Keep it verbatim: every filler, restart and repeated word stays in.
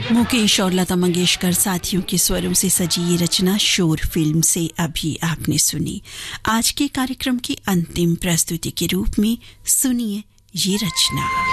मुकेश और लता मंगेशकर साथियों के स्वरों से सजी ये रचना शोर फिल्म से अभी आपने सुनी। आज के कार्यक्रम की अंतिम प्रस्तुति के रूप में सुनिए ये रचना।